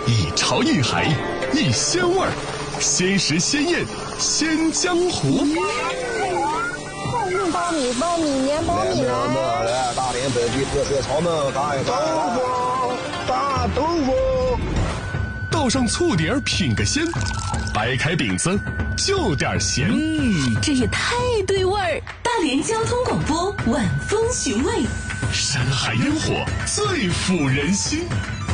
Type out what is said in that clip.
一潮一海，一鲜味儿，鲜食鲜宴，鲜江湖。 苞米，苞米，年苞米来！大连本地特色炒焖，大豆腐， 倒上醋碟儿品个鲜，掰开饼子就点咸。 这也太对味儿！大连交通广播晚风寻味， 山海烟火最抚人心。